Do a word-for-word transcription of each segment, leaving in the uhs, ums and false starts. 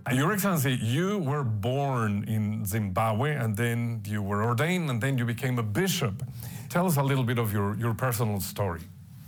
Your Excellency, you were born in Zimbabwe, and then you were ordained, and then you became a bishop. Tell us a little bit of your, your personal story.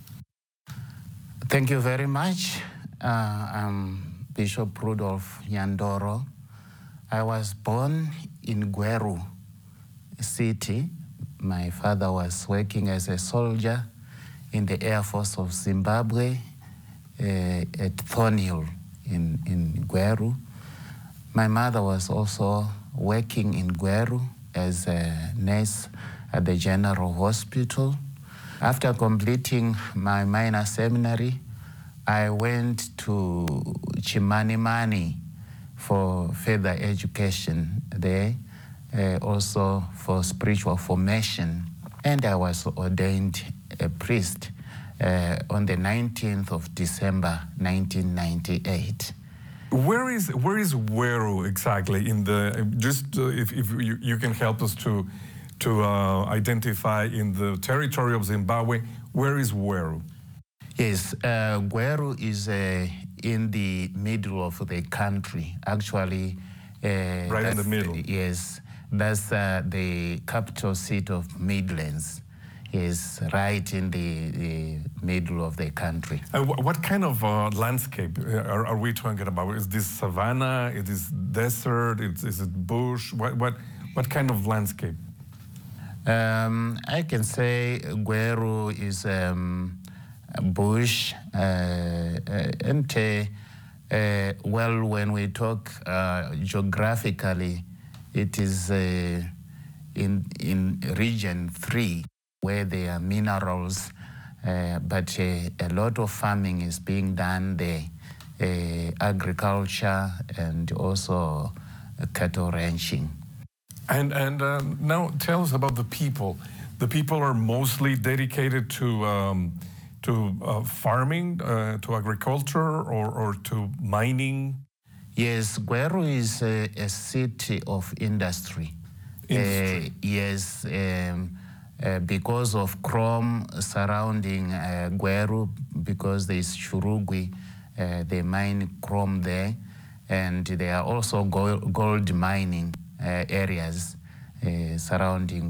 Thank you very much. Uh, I'm Bishop Rudolph Nyandoro. I was born in Gweru City. My father was working as a soldier in the Air Force of Zimbabwe uh, at Thornhill in, in Gweru. My mother was also working in Gweru as a nurse at the General Hospital. After completing my minor seminary, I went to Chimanimani for further education there, uh, also for spiritual formation. And I was ordained a priest uh, on the nineteenth of December, nineteen ninety-eight. Where is where is Gweru exactly in the? Just uh, if if you, you can help us to to uh, identify in the territory of Zimbabwe, where is Gweru? Yes, uh, Gweru is uh, in the middle of the country. Actually, uh, right in the middle. Yes, that's uh, the capital seat of Midlands. Is right in the, the middle of the country. Uh, wh what kind of uh, landscape are, are we talking about? Is this savanna? Is this desert? Is, is it bush? What, what, what kind of landscape? Um, I can say Gweru is um, bush. Uh, uh, and uh, uh, well, when we talk uh, geographically, it is uh, in, in region three, where there are minerals, uh, but uh, a lot of farming is being done there, uh, agriculture and also uh, cattle ranching. And, and uh, now tell us about the people. The people are mostly dedicated to, um, to uh, farming, uh, to agriculture, or, or to mining? Yes, Gweru is a, a city of industry. Industry. Uh, yes. Um, Uh, because of chrome surrounding uh, Gweru, because there is Churugwi, uh, they mine chrome there, and there are also gold, gold mining uh, areas uh, surrounding